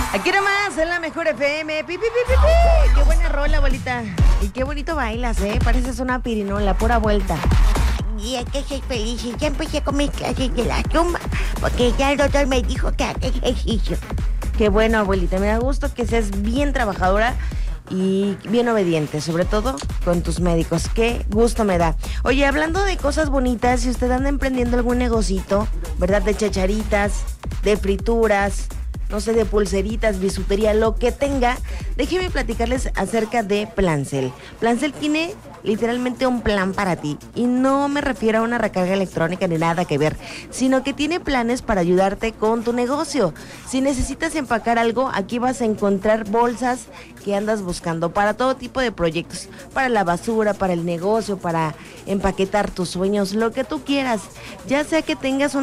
Aquí nomás, en la mejor FM. Pi, pi, pi, pi, pi. Qué buena rola, abuelita. Y qué bonito bailas, pareces una pirinola, pura vuelta. Y es que soy feliz y ya empecé con mis clases de la zumba, porque ya el doctor me dijo que haga ejercicio. Qué bueno, abuelita. Me da gusto que seas bien trabajadora y bien obediente, sobre todo con tus médicos. Qué gusto me da. Oye, hablando de cosas bonitas, si usted anda emprendiendo algún negocito, ¿verdad? De chacharitas, de frituras, no sé, de pulseritas, bisutería, lo que tenga, déjeme platicarles acerca de Plancel. Plancel tiene literalmente un plan para ti, y no me refiero a una recarga electrónica ni nada que ver, sino que tiene planes para ayudarte con tu negocio. Si necesitas empacar algo, aquí vas a encontrar bolsas que andas buscando para todo tipo de proyectos, para la basura, para el negocio, para empaquetar tus sueños, lo que tú quieras, ya sea que tengas un